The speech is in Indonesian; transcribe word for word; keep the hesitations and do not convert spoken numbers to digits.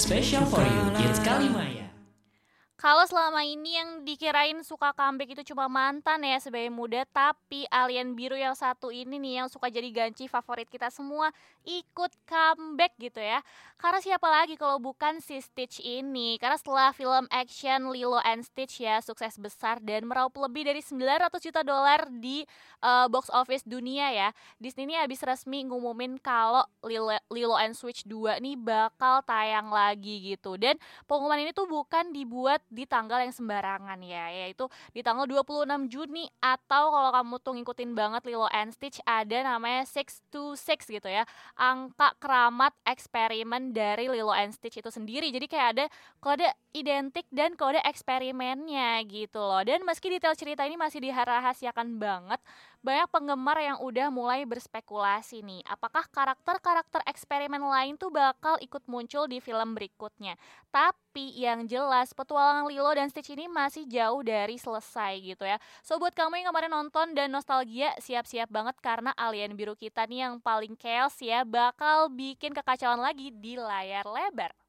Special for you, Kids Kalimaya. Kalau selama ini yang dikirain suka comeback itu cuma mantan ya sebagai muda, tapi alien biru yang satu ini nih yang suka jadi ganci favorit kita semua ikut comeback gitu ya. Karena siapa lagi kalau bukan si Stitch ini. Karena setelah film action Lilo and Stitch ya sukses besar dan meraup lebih dari sembilan ratus juta dolar di uh, box office dunia ya. Disney ini habis resmi ngumumin kalau Lilo, Lilo and Stitch dua nih bakal tayang lagi gitu. Dan pengumuman ini tuh bukan dibuat di tanggal yang sembarangan ya, yaitu di tanggal dua puluh enam Juni, atau kalau kamu tuh ngikutin banget Lilo and Stitch ada namanya six two six gitu ya, angka keramat eksperimen dari Lilo and Stitch itu sendiri. Jadi kayak ada kode identik dan kode eksperimennya gitu loh. Dan meski detail cerita ini masih dirahasiakan banget, banyak penggemar yang udah mulai berspekulasi nih, apakah karakter-karakter eksperimen lain tuh bakal ikut muncul di film berikutnya. Tapi yang jelas petualangan Lilo dan Stitch ini masih jauh dari selesai gitu ya. So buat kamu yang kemarin nonton dan nostalgia, siap-siap banget karena alien biru kita nih yang paling chaos ya bakal bikin kekacauan lagi di layar lebar.